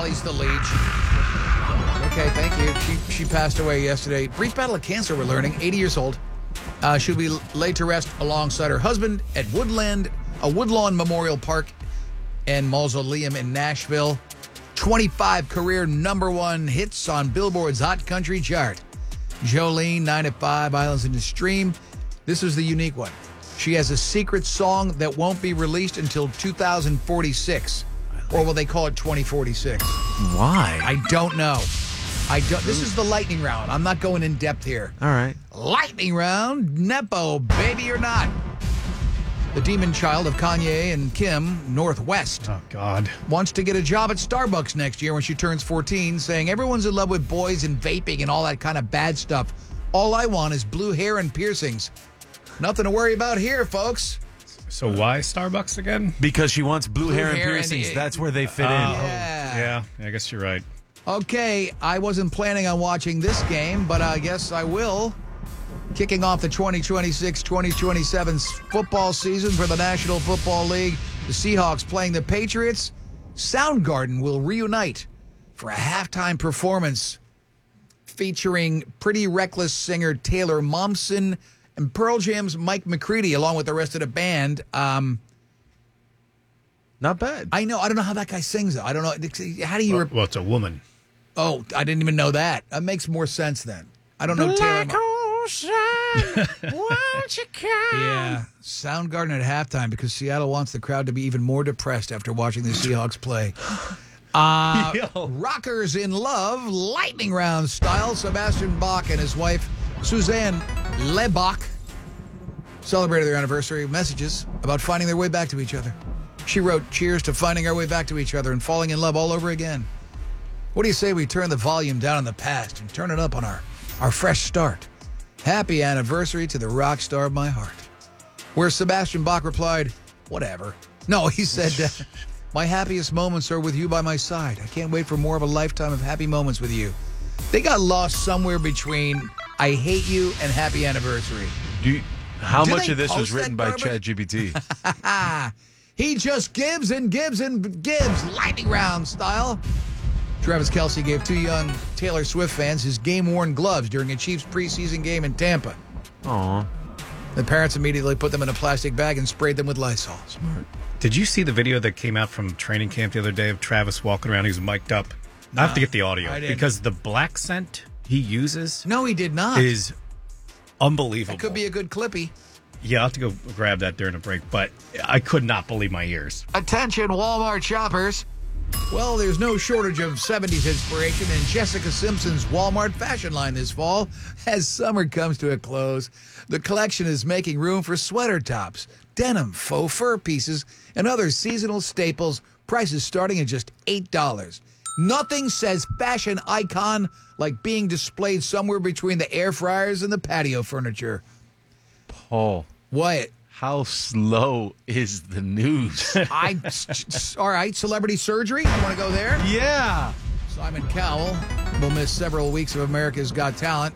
Sally's the leech. Okay, thank you. She passed away yesterday. Brief battle of cancer, we're learning. 80 years old. She'll be laid to rest alongside her husband at Woodlawn Memorial Park and Mausoleum in Nashville. 25 career #1 hits on Billboard's Hot Country chart. Jolene, 9 at 5, Islands in the Stream. This is the unique one. She has a secret song that won't be released until 2046. Or will they call it 2046? Why? I don't know. This is the lightning round. I'm not going in depth here. All right. Lightning round, Nepo, baby or not. The demon child of Kanye and Kim, Northwest, Oh, God. wants to get a job at Starbucks next year when she turns 14, saying everyone's in love with boys and vaping and all that kind of bad stuff. All I want is blue hair and piercings. Nothing to worry about here, folks. So why Starbucks again? Because she wants blue hair and hair and- piercings. That's where they fit in. Yeah. Yeah, I guess you're right. Okay, I wasn't planning on watching this game, but I guess I will. Kicking off the 2026-2027 football season for the National Football League, the Seahawks playing the Patriots. Soundgarden will reunite for a halftime performance featuring Pretty Reckless singer Taylor Momsen and Pearl Jam's Mike McCready, along with the rest of the band. Not bad. I know. I don't know how that guy sings, though. I don't know. How do you... Well, it's a woman. Oh, I didn't even know that. That makes more sense then. I don't know Taylor. Won't you come? Yeah, Soundgarden at halftime because Seattle wants the crowd to be even more depressed after watching the Seahawks play. Rockers in Love, lightning round style. Sebastian Bach and his wife, Suzanne Lebach, celebrated their anniversary. Messages about finding their way back to each other. She wrote, "Cheers to finding our way back to each other and falling in love all over again. What do you say we turn the volume down on the past and turn it up on our fresh start? Happy anniversary to the rock star of my heart." Where Sebastian Bach replied, "Whatever." No, he said, "My happiest moments are with you by my side. I can't wait for more of a lifetime of happy moments with you." They got lost somewhere between "I hate you" and "happy anniversary." How Do much they of this was post written that by garbage? ChatGPT? He just gives and gives and gives, lightning round style. Travis Kelce gave two young Taylor Swift fans his game-worn gloves during a Chiefs preseason game in Tampa. Aw. The parents immediately put them in a plastic bag and sprayed them with Lysol. Smart. Did you see the video that came out from training camp the other day of Travis walking around? He's mic'd up. I have to get the audio I didn't. because the black scent he uses No, he did not. is unbelievable. That could be a good clippy. Yeah, I'll have to go grab that during a break, but I could not believe my ears. Attention, Walmart shoppers. Well, there's no shortage of 70s inspiration in Jessica Simpson's Walmart fashion line this fall. As summer comes to a close, the collection is making room for sweater tops, denim, faux fur pieces, and other seasonal staples, prices starting at just $8. Nothing says fashion icon like being displayed somewhere between the air fryers and the patio furniture. Paul, What? how slow is the news? All right, celebrity surgery? You want to go there? Yeah. Simon Cowell will miss several weeks of America's Got Talent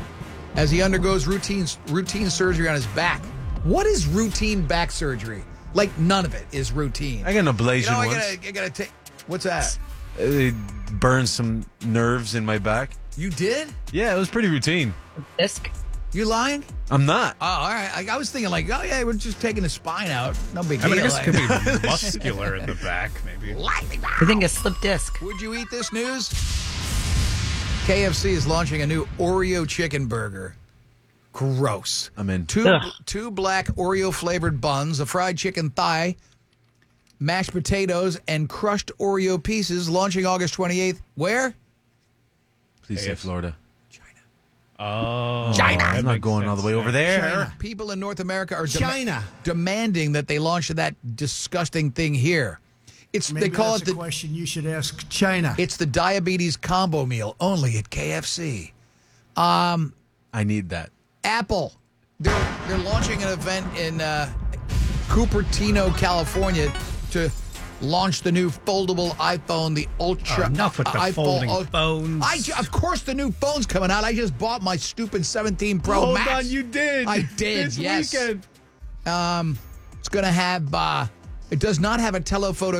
as he undergoes routine surgery on his back. What is routine back surgery? Like, none of it is routine. I got an ablation I once. gotta take. What's that? It burned some nerves in my back. You did? Yeah, it was pretty routine. Disc. You lying? I'm not. Oh, all right. I was thinking like, oh yeah, we're just taking the spine out. No big I deal. mean, I guess it could be muscular in the back, maybe. I think a slip disc. Would you eat this news? KFC is launching a new Oreo chicken burger. Gross. I'm in. Two black Oreo flavored buns, a fried chicken thigh, mashed potatoes, and crushed Oreo pieces. Launching August 28th. Where? Please say Florida. Oh, China. I'm not going all the way over there. China. People in North America are demanding that they launch that disgusting thing here. Maybe they call that's it the a question you should ask China. It's the diabetes combo meal only at KFC. I need that. Apple, they're launching an event in Cupertino, California, to launch the new foldable iPhone, the Ultra. Enough with the iPhone, folding phones. Of course, the new phone's coming out. I just bought my stupid 17 Pro Max. Hold on, you did. I did. This yes. weekend. It's going to have. It does not have a telephoto